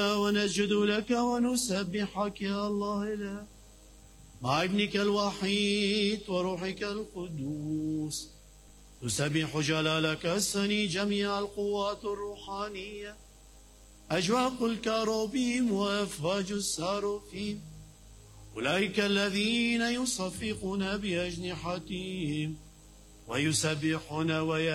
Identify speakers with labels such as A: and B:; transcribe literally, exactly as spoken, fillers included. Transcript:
A: ونسجد لك ونسبحك يا الله إله مع ابنك الوحيد وروحك القدوس. تسبح جلالك السني جميع القوات الروحانية، أجواق الكروبيم وأفواج الساروفيم، أولئك الذين يصفقون بأجنحتهم ويسبحون ويسبحون